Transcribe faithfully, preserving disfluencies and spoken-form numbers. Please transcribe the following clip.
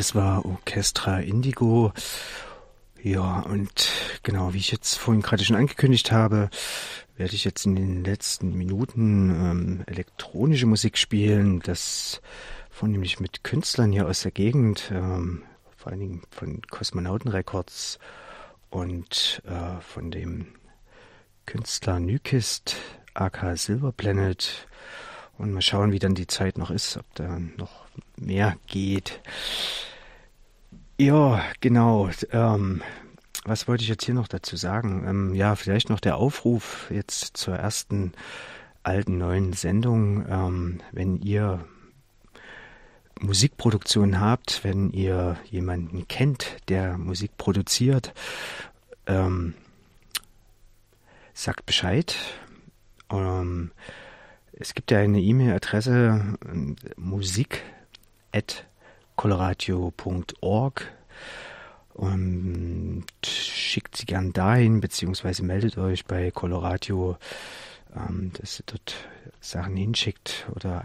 das war Orchestra Indigo. Ja, und genau, wie ich jetzt vorhin gerade schon angekündigt habe, werde ich jetzt in den letzten Minuten ähm, elektronische Musik spielen, das vornehmlich mit Künstlern hier aus der Gegend, ähm, vor allen Dingen von Kosmonauten Records und äh, von dem Künstler Nykist, aka Silver Planet. Und mal schauen, wie dann die Zeit noch ist, ob da noch mehr geht. Ja, genau. Ähm, was wollte ich jetzt hier noch dazu sagen? Ähm, ja, vielleicht noch der Aufruf jetzt zur ersten alten neuen Sendung. Ähm, wenn ihr Musikproduktion habt, wenn ihr jemanden kennt, der Musik produziert, ähm, sagt Bescheid. Ähm, es gibt ja eine E-Mail-Adresse äh, musik at coloradio punkt org und schickt sie gern dahin, beziehungsweise meldet euch bei Coloradio, ähm, dass ihr dort Sachen hinschickt oder